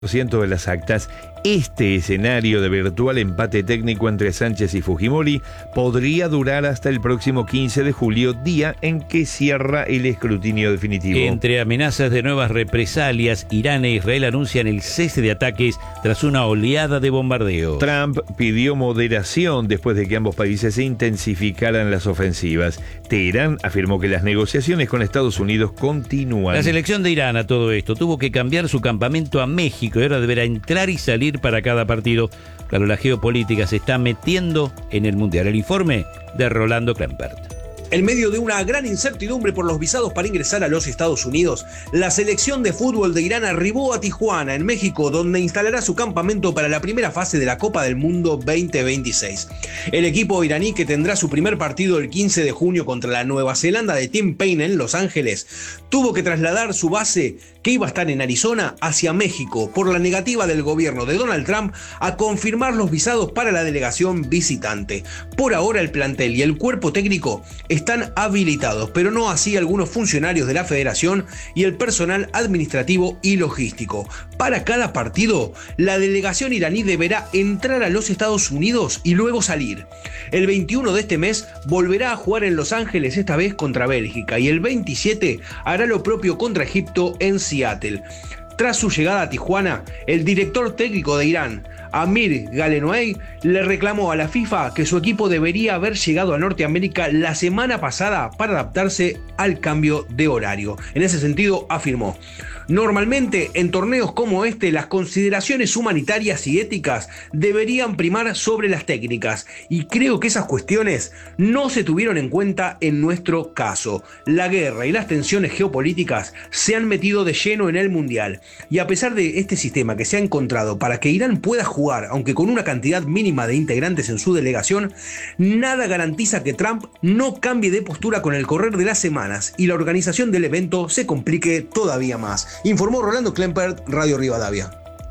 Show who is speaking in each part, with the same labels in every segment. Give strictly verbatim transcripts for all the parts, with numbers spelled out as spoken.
Speaker 1: por ciento de las actas. Este escenario de virtual empate técnico entre Sánchez y Fujimori podría durar hasta el próximo quince de julio, día en que cierra el escrutinio definitivo.
Speaker 2: Entre amenazas de nuevas represalias, Irán e Israel anuncian el cese de ataques tras una oleada de bombardeos.
Speaker 1: Trump pidió moderación después de que ambos países se intensificaran las ofensivas. Teherán afirmó que las negociaciones con Estados Unidos continúan.
Speaker 2: La selección de Irán a todo esto tuvo que cambiar su campamento a México y ahora deberá entrar y salir para cada partido. Claro, la geopolítica se está metiendo en el Mundial. El informe de Rolando Klempert.
Speaker 3: En medio de una gran incertidumbre por los visados para ingresar a los Estados Unidos, la selección de fútbol de Irán arribó a Tijuana, en México, donde instalará su campamento para la primera fase de la Copa del Mundo veinte veintiséis. El equipo iraní, que tendrá su primer partido el quince de junio contra la Nueva Zelanda de Tim Payne en Los Ángeles, tuvo que trasladar su base, que iba a estar en Arizona, hacia México por la negativa del gobierno de Donald Trump a confirmar los visados para la delegación visitante. Por ahora el plantel y el cuerpo técnico están habilitados, pero no así algunos funcionarios de la federación y el personal administrativo y logístico. Para cada partido, la delegación iraní deberá entrar a los Estados Unidos y luego salir. El veintiuno de este mes volverá a jugar en Los Ángeles, esta vez contra Bélgica, y el veintisiete hará lo propio contra Egipto en Seattle. Tras su llegada a Tijuana, el director técnico de Irán, Amir Galenoei, le reclamó a la FIFA que su equipo debería haber llegado a Norteamérica la semana pasada para adaptarse al cambio de horario. En ese sentido, afirmó: normalmente en torneos como este las consideraciones humanitarias y éticas deberían primar sobre las técnicas, y creo que esas cuestiones no se tuvieron en cuenta en nuestro caso. La guerra y las tensiones geopolíticas se han metido de lleno en el Mundial, y a pesar de este sistema que se ha encontrado para que Irán pueda jugar, aunque con una cantidad mínima de integrantes en su delegación, nada garantiza que Trump no cambie de postura con el correr de las semanas y la organización del evento se complique todavía más. Informó Rolando Klempert, Radio Rivadavia.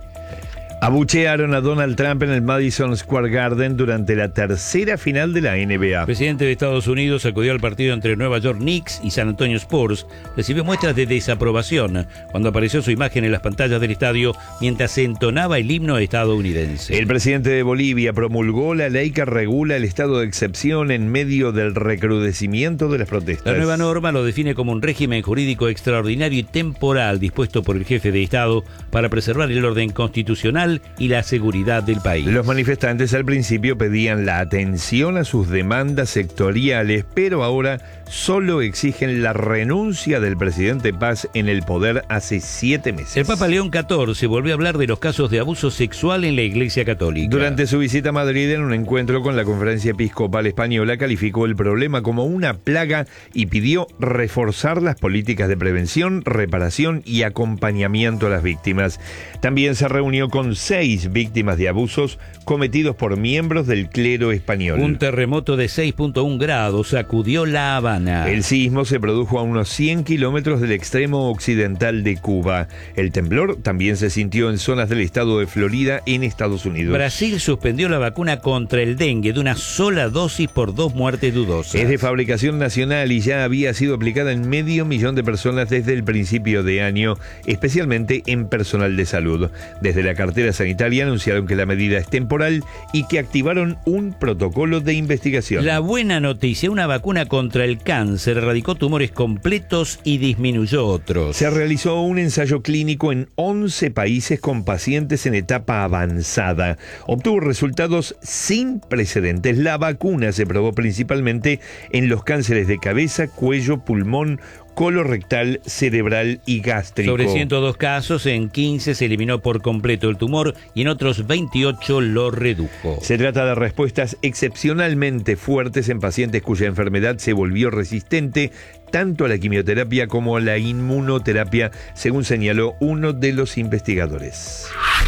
Speaker 1: Abuchearon a Donald Trump en el Madison Square Garden durante la tercera final de la N B A.
Speaker 2: El presidente de Estados Unidos acudió al partido entre Nueva York Knicks y San Antonio Spurs. Recibió muestras de desaprobación cuando apareció su imagen en las pantallas del estadio mientras se entonaba el himno estadounidense.
Speaker 1: El presidente de Bolivia promulgó la ley que regula el estado de excepción en medio del recrudecimiento de las protestas.
Speaker 2: La nueva norma lo define como un régimen jurídico extraordinario y temporal dispuesto por el jefe de Estado para preservar el orden constitucional y la seguridad del país.
Speaker 1: Los manifestantes al principio pedían la atención a sus demandas sectoriales, pero ahora solo exigen la renuncia del presidente Paz en el poder hace siete meses.
Speaker 2: El Papa León catorce volvió a hablar de los casos de abuso sexual en la Iglesia Católica.
Speaker 1: Durante su visita a Madrid, en un encuentro con la Conferencia Episcopal Española, calificó el problema como una plaga y pidió reforzar las políticas de prevención, reparación y acompañamiento a las víctimas. También se reunió con seis víctimas de abusos cometidos por miembros del clero español.
Speaker 2: Un terremoto de seis punto uno grados sacudió La Habana.
Speaker 1: El sismo se produjo a unos cien kilómetros del extremo occidental de Cuba. El temblor también se sintió en zonas del estado de Florida, en Estados Unidos.
Speaker 2: Brasil suspendió la vacuna contra el dengue de una sola dosis por dos muertes dudosas.
Speaker 1: Es de fabricación nacional y ya había sido aplicada en medio millón de personas desde el principio de año, especialmente en personal de salud. Desde la cartera sanitaria anunciaron que la medida es temporal y que activaron un protocolo de investigación.
Speaker 2: La buena noticia: una vacuna contra el cáncer erradicó tumores completos y disminuyó otros.
Speaker 1: Se realizó un ensayo clínico en once países con pacientes en etapa avanzada. Obtuvo resultados sin precedentes. La vacuna se probó principalmente en los cánceres de cabeza, cuello, pulmón, colorectal, cerebral y gástrico.
Speaker 2: Sobre ciento dos casos, en quince se eliminó por completo el tumor y en otros veintiocho lo redujo.
Speaker 1: Se trata de respuestas excepcionalmente fuertes en pacientes cuya enfermedad se volvió resistente tanto a la quimioterapia como a la inmunoterapia, según señaló uno de los investigadores.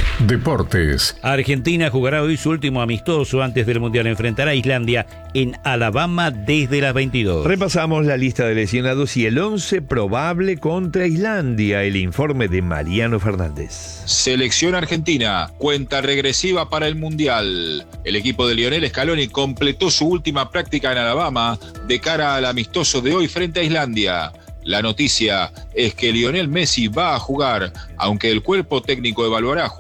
Speaker 4: Deportes.
Speaker 2: Argentina jugará hoy su último amistoso antes del Mundial. Enfrentará a Islandia en Alabama desde las veintidós.
Speaker 1: Repasamos la lista de lesionados y el once probable contra Islandia. El informe de Mariano Fernández.
Speaker 5: Selección argentina, cuenta regresiva para el Mundial. El equipo de Lionel Scaloni completó su última práctica en Alabama de cara al amistoso de hoy frente a Islandia. La noticia es que Lionel Messi va a jugar, aunque el cuerpo técnico evaluará